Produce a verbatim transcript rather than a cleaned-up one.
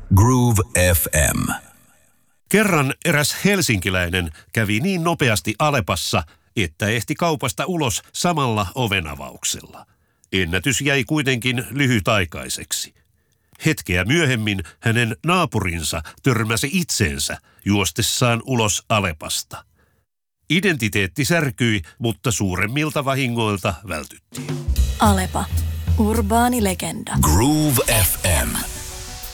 Groove F M. Kerran eräs helsinkiläinen kävi niin nopeasti Alepassa, että ehti kaupasta ulos samalla ovenavauksella. Ennätys jäi kuitenkin lyhytaikaiseksi. Hetkeä myöhemmin hänen naapurinsa törmäsi itseensä juostessaan ulos Alepasta. Identiteetti särkyi, mutta suuremmilta vahingoilta vältyttiin. Alepa. Urbaani legenda. Groove F M.